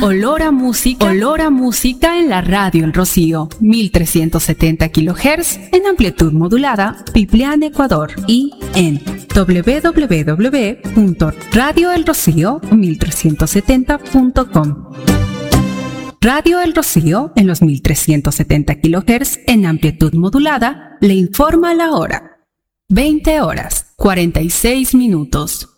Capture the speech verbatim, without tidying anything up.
olor a música, olor a música en la radio El Rocío, mil trescientos setenta kilohertz en amplitud modulada, Piplián, Ecuador, y en doble u doble u doble u punto radio el rocío mil trescientos setenta punto com. Radio El Rocío en los mil trescientos setenta kilohertz en amplitud modulada le informa la hora. veinte horas, cuarenta y seis minutos.